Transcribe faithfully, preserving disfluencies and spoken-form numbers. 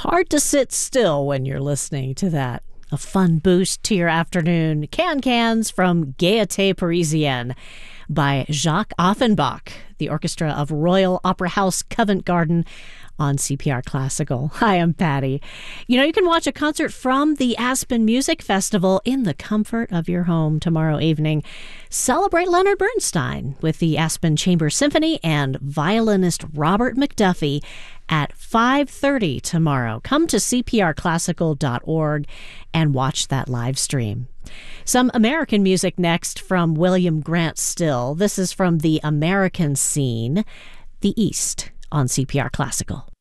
Hard to sit still when you're listening to that. A fun boost to your afternoon. Can-Cans from Gaieté Parisienne by Jacques Offenbach, the orchestra of Royal Opera House Covent Garden on C P R Classical. Hi, I'm Patty. You know, you can watch a concert from the Aspen Music Festival in the comfort of your home tomorrow evening. Celebrate Leonard Bernstein with the Aspen Chamber Symphony and violinist Robert McDuffie at five thirty tomorrow. Come to c p r classical dot org and watch that live stream. Some American music next from William Grant Still. This is from the American Scene, The East, on C P R Classical.